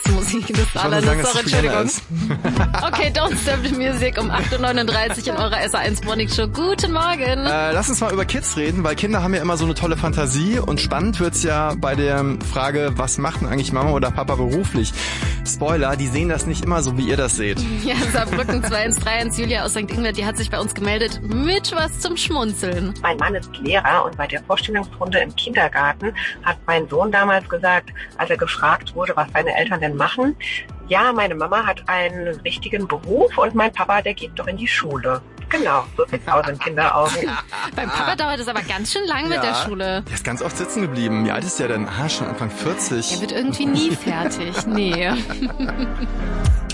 Musik. Das war alles. Sorry, Entschuldigung. Ist. Okay, Don't Stop the Music um 8.39 Uhr in eurer SR1 Morning Show. Guten Morgen. Lass uns mal über Kids reden, weil Kinder haben ja immer so eine tolle Fantasie und spannend wird's ja bei der Frage, was macht denn eigentlich Mama oder Papa beruflich? Spoiler, die sehen das nicht immer so, wie ihr das seht. Ja, Saarbrücken 2131, Julia aus St. Ingbert, die hat sich bei uns gemeldet mit was zum Schmunzeln. Mein Mann ist Lehrer und bei der Vorstellungsrunde im Kindergarten hat mein Sohn damals gesagt, als er gefragt wurde, was seine Eltern denn machen, ja, meine Mama hat einen richtigen Beruf und mein Papa, der geht doch in die Schule. Genau, so sieht's aus in Kinderaugen. Beim Papa dauert es aber ganz schön lang mit der Schule. Der ist ganz oft sitzen geblieben. Wie alt ist der denn? Schon Anfang 40. Er wird irgendwie nie fertig. Nee.